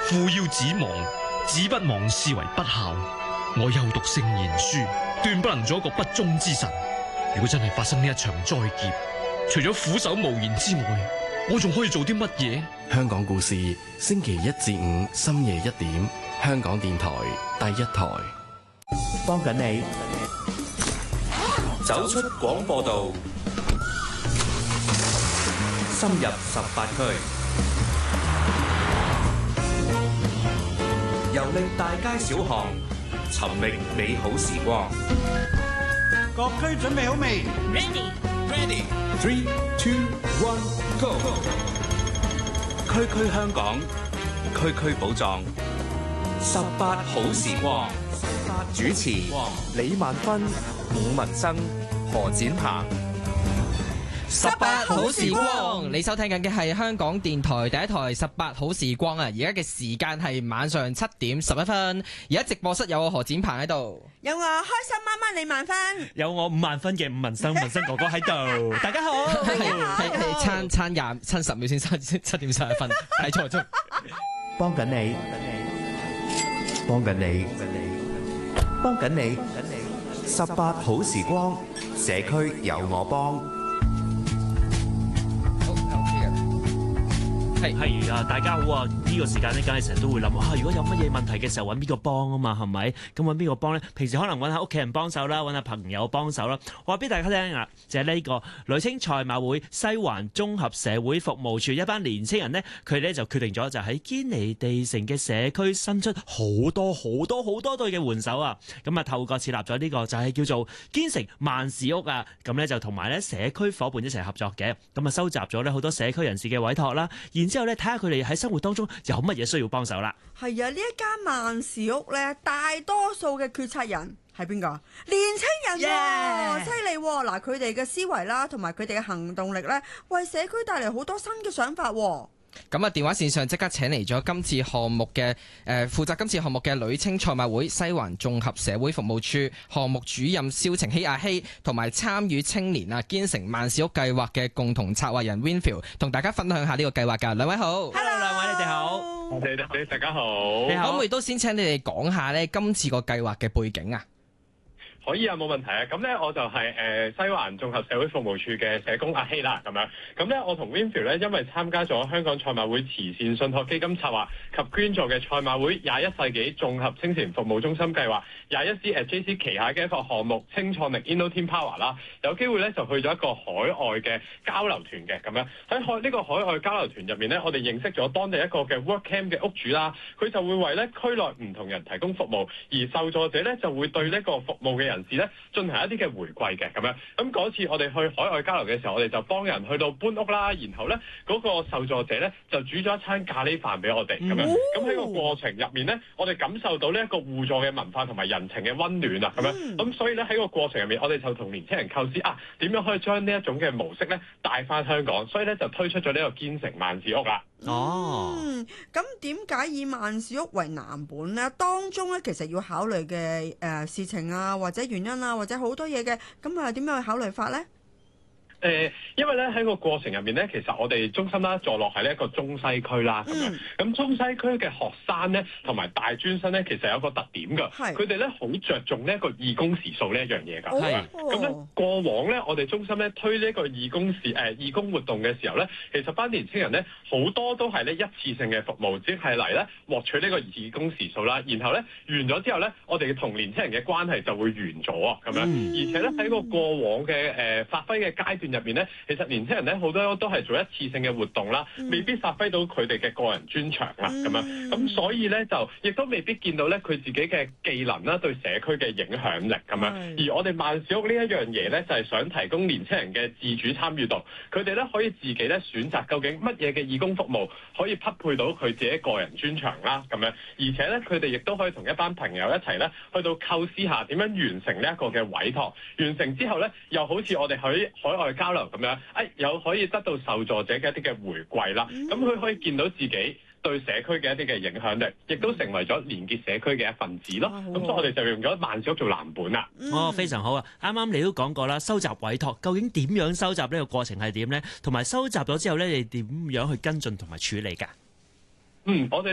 父要子亡，子不忘是為不孝。我又讀聖賢書，斷不能做一個不忠之臣。如果真係發生呢一場災劫，除咗俯首無言之外，我仲可以做啲乜嘢？ 香港故事，星期一至五深夜1點，香港電台第一台。 幫緊你走出廣播道，深入18區，遊歷大街小巷，尋覓美好時光。 各區準備好未 Ready 3, 2, 1, Go！ 區區香港，區區寶藏，18好時光。主持李萬芬、伍文生、何展鵬。 18好時光，你收聽緊嘅係香港電台第一台18好時光啊！而家嘅時間係晚上7點11分，而家直播室有我何展鵬喺度， 有我開心媽媽李萬芬， 有我5萬分嘅伍文生哥哥喺度。大家好， 係差10秒先7點11分，睇錯咗。 幫緊你，幫緊你，幫緊你，18好時光，社區有我幫。 係啊，大家好啊！呢個時間咧，梗係成日都會諗啊，如果有乜嘢問題嘅時候揾邊個幫啊嘛，係咪？咁揾邊個幫咧？平時可能揾下屋企人幫手啦，揾下朋友幫手啦。我話俾大家聽啊，就係呢個女青賽馬會西環綜合社會服務處一班年青人呢，佢哋就決定咗就喺堅尼地城嘅社區伸出好多對嘅援手啊！咁啊，透過設立咗呢個就係叫做堅城萬事屋啊，咁咧就同埋咧社區夥伴一齊合作嘅，咁啊收集咗咧好多社區人士嘅委託啦，然之後咧睇下佢哋喺生活當中有乜嘢需要幫手啦。 係啊，呢一間萬事屋咧，大多數嘅決策人係邊個？年青人喎，犀利喎！嗱，佢哋嘅思維啦，同埋佢哋嘅行動力咧，為社區帶嚟好多新嘅想法喎。 咁啊，電話線上即刻請嚟咗今次項目嘅負責今次項目嘅女青賽馬會西環綜合社會服務處項目主任蕭晴希阿希，同埋參與青年堅城萬事屋計劃嘅共同策劃人 Winfield， 同大家分享下呢個計劃㗎。兩位好 ，Hello， 兩位你哋好， 你大家好， 你好。可唔可以都先請你哋講下呢今次個計劃嘅背景啊？ 可以啊，冇問題啊。咁咧，我就係西環綜合社會服務處嘅社工阿希啦，咁樣。咁咧，我同 Winfield 咧，因為參加咗香港賽馬會慈善信託基金策劃及捐助嘅賽馬會21世紀綜合青年服務中心計劃21C JC 旗下嘅一個項目青創力 InnoTeam Power 啦，有機會咧就去咗一個海外嘅交流團嘅咁樣。喺呢個海外交流團入面咧，我哋認識咗當地一個嘅 WorkCamp 嘅屋主啦，佢就會為咧區內唔同人提供服務，而受助者咧就會對呢個服務嘅人士咧進行一啲嘅回饋嘅咁樣。咁嗰次我哋去海外交流嘅時候，我哋就幫人去到搬屋啦，然後咧嗰個受助者咧就煮咗一餐咖喱飯俾我哋咁樣。咁喺個過程入面咧，我哋感受到呢一個互助嘅文化同埋人情嘅溫暖啊咁樣。咁所以咧喺個過程入面，我哋就同年輕人構思點樣可以將呢一種嘅模式咧帶翻香港，所以咧就推出咗呢個堅城萬事屋啦。 咁點解以萬事屋為藍本呢？當中咧其實要考慮嘅事情啊，或者原因啊，或者好多嘢嘅，咁啊點樣去考慮法咧？ 因為咧喺個過程入面咧，其實我哋中心啦坐落喺呢一個中西區啦咁樣。咁中西區嘅學生咧同埋大專生咧，其實有個特點㗎，佢哋咧好着重呢一個義工時數呢一樣嘢㗎。咁咧過往咧，我哋中心咧推呢一個義工活動嘅時候咧，其實班年青人咧好多都係呢一次性嘅服務，只係嚟咧獲取呢個義工時數啦。然後咧完咗之後咧，我哋同年青人嘅關係就會完咗啊咁樣。而且咧喺個過往嘅發揮嘅階段入面咧，其實年輕人咧好多都係做一次性嘅活動啦，未必發揮到佢哋嘅個人專長啦，咁樣，咁所以咧就亦都未必見到咧佢自己嘅技能啦，對社區嘅影響力咁樣。而我哋萬事屋呢一樣嘢咧，就係想提供年輕人嘅自主參與度，佢哋咧可以自己咧選擇究竟乜嘢嘅義工服務可以匹配到佢自己個人專長啦，咁樣，而且咧佢哋亦都可以同一班朋友一齊咧去到構思下點樣完成呢一個嘅委託，完成之後咧又好似我哋喺海外交流咁樣，有可以得到受助者嘅一啲嘅回饋啦，咁佢可以見到自己對社區嘅一啲嘅影響力，亦都成為咗連結社區嘅一份子咯。咁所以我哋就用咗萬事屋做藍本啦。 非常好啊！啱啱你都講過啦，收集委託究竟點樣收集呢個過程係點咧？同埋收集咗之後咧，你點樣去跟進同埋處理㗎？ 我哋